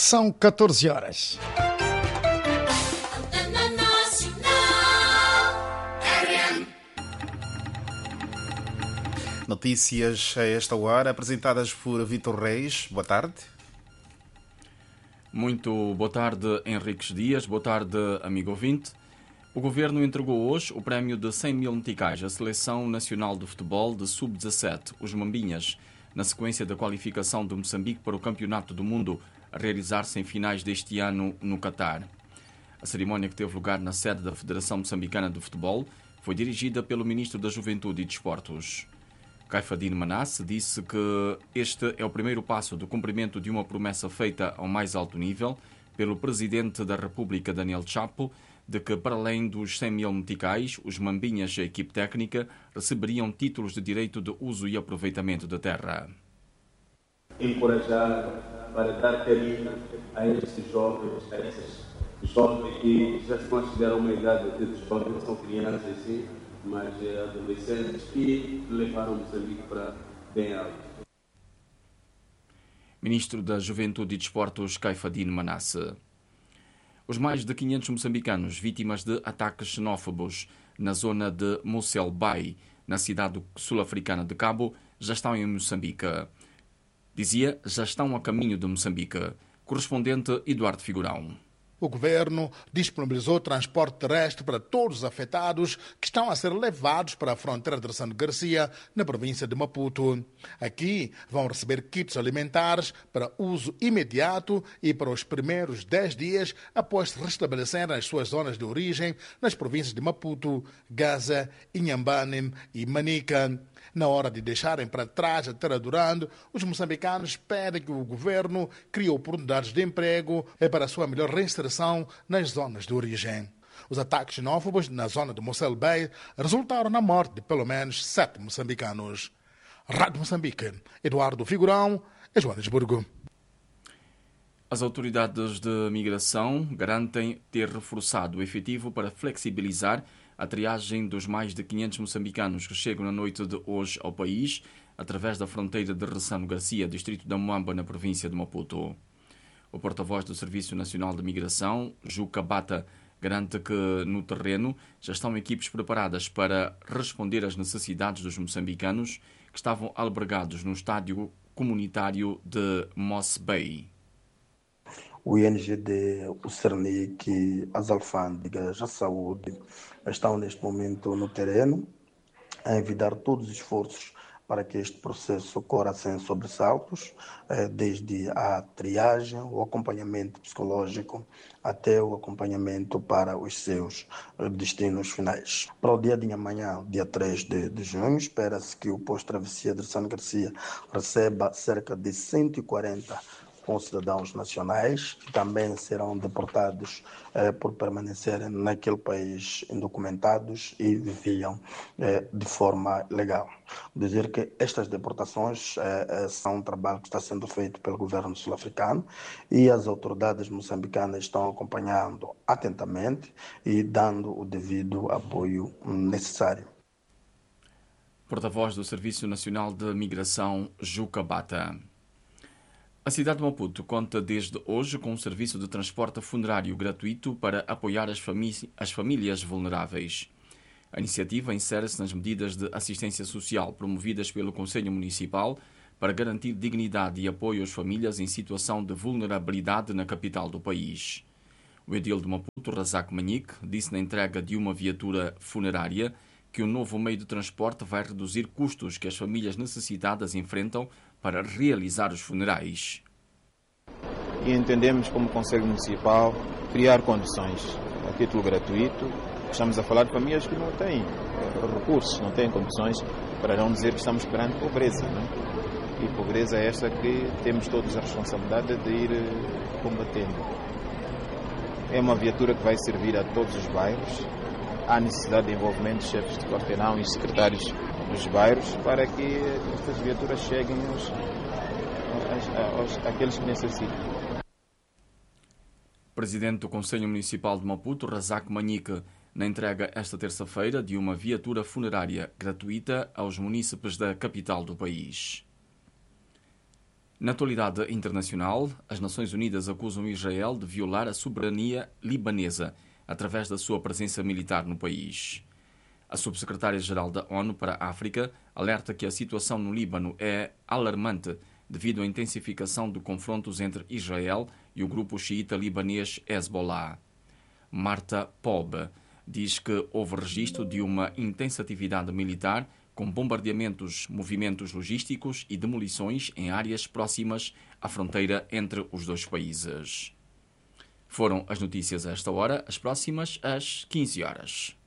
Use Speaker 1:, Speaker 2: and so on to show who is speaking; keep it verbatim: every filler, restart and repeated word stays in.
Speaker 1: São catorze horas. Notícias a esta hora, apresentadas por Vitor Reis. Boa tarde.
Speaker 2: Muito boa tarde, Henriques Dias. Boa tarde, amigo ouvinte. O Governo entregou hoje o prémio de cem mil meticais à Seleção Nacional de Futebol de sub dezassete, os Mambinhas, na sequência da qualificação de Moçambique para o Campeonato do Mundo, a realizar-se em finais deste ano no Catar. A cerimónia, que teve lugar na sede da Federação Moçambicana de Futebol, foi dirigida pelo Ministro da Juventude e Desportos. Caifadine Manasse disse que este é o primeiro passo do cumprimento de uma promessa feita ao mais alto nível pelo Presidente da República, Daniel Chapo, de que, para além dos cem mil meticais, os Mambinhas e a equipe técnica receberiam títulos de direito de uso e aproveitamento da terra.
Speaker 3: Encorajar para dar carinho a estes jovens, a esses jovens que já estão a chegar a uma idade de jovens, são crianças sim, mas adolescentes que levaram Moçambique para bem alto.
Speaker 2: Ministro da Juventude e Desportos, Caifadine Manasse. Os mais de quinhentos moçambicanos vítimas de ataques xenófobos na zona de Mossel Bay, na cidade sul-africana de Cabo, já estão em Moçambique. Dizia, já estão a caminho de Moçambique. Correspondente Eduardo Figurão.
Speaker 4: O governo disponibilizou transporte terrestre para todos os afetados que estão a ser levados para a fronteira de Ressano Garcia, na província de Maputo. Aqui vão receber kits alimentares para uso imediato e para os primeiros dez dias após se restabelecerem as suas zonas de origem nas províncias de Maputo, Gaza, Inhambane e Manica. Na hora de deixarem para trás a terra durando, os moçambicanos pedem que o governo crie oportunidades de emprego para a sua melhor reinserção nas zonas de origem. Os ataques xenófobos na zona de Mossel Bay resultaram na morte de pelo menos sete moçambicanos. Rádio Moçambique, Eduardo Figurão, em Joanesburgo.
Speaker 2: As autoridades de migração garantem ter reforçado o efetivo para flexibilizar a triagem dos mais de quinhentos moçambicanos que chegam na noite de hoje ao país, através da fronteira de Ressano Garcia, distrito da Moamba, na província de Maputo. O porta-voz do Serviço Nacional de Migração, Juca Bata, garante que no terreno já estão equipes preparadas para responder às necessidades dos moçambicanos que estavam albergados no estádio comunitário de Moss Bay.
Speaker 5: O I N G D, o Cernic, as alfândegas, a saúde estão neste momento no terreno a envidar todos os esforços para que este processo corra sem sobressaltos, desde a triagem, o acompanhamento psicológico até o acompanhamento para os seus destinos finais. Para o dia de amanhã, dia três de junho, espera-se que o posto Travessia de Ressano Garcia receba cerca de cento e quarenta com cidadãos nacionais que também serão deportados eh, por permanecerem naquele país indocumentados e viviam eh, de forma legal. Dizer que estas deportações eh, são um trabalho que está sendo feito pelo governo sul-africano e as autoridades moçambicanas estão acompanhando atentamente e dando o devido apoio necessário.
Speaker 2: Porta-voz do Serviço Nacional de Migração, Juca Bata. A cidade de Maputo conta desde hoje com um serviço de transporte funerário gratuito para apoiar as, famí- as famílias vulneráveis. A iniciativa insere-se nas medidas de assistência social promovidas pelo Conselho Municipal para garantir dignidade e apoio às famílias em situação de vulnerabilidade na capital do país. O edil de Maputo, Razak Manique, disse na entrega de uma viatura funerária que o novo meio de transporte vai reduzir custos que as famílias necessitadas enfrentam para realizar os funerais.
Speaker 6: E entendemos, como Conselho Municipal, criar condições a título gratuito. Estamos a falar de famílias que não têm recursos, não têm condições, para não dizer que estamos perante pobreza, não é? E pobreza é esta que temos todos a responsabilidade de ir combatendo. É uma viatura que vai servir a todos os bairros. Há necessidade de envolvimento de chefes de quarteirão e secretários dos bairros para que estas viaturas cheguem aos, aos, aos, àqueles que necessitam.
Speaker 2: Presidente do Conselho Municipal de Maputo, Razak Manique, na entrega esta terça-feira de uma viatura funerária gratuita aos munícipes da capital do país. Na atualidade internacional, as Nações Unidas acusam Israel de violar a soberania libanesa através da sua presença militar no país. A subsecretária-geral da ONU para a África alerta que a situação no Líbano é alarmante devido à intensificação de confrontos entre Israel e o grupo xiita libanês Hezbollah. Marta Pobe diz que houve registro de uma intensa atividade militar com bombardeamentos, movimentos logísticos e demolições em áreas próximas à fronteira entre os dois países. Foram as notícias a esta hora, as próximas às quinze horas.